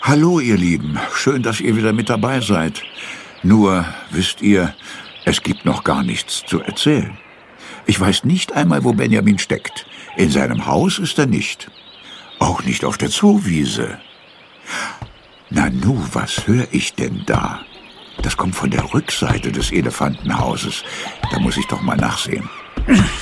Hallo, ihr Lieben. Schön, dass ihr wieder mit dabei seid. Nur, wisst ihr, es gibt noch gar nichts zu erzählen. Ich weiß nicht einmal, wo Benjamin steckt. In seinem Haus ist er nicht. Auch nicht auf der Zoowiese. Nanu, was höre ich denn da? Das kommt von der Rückseite des Elefantenhauses. Da muss ich doch mal nachsehen.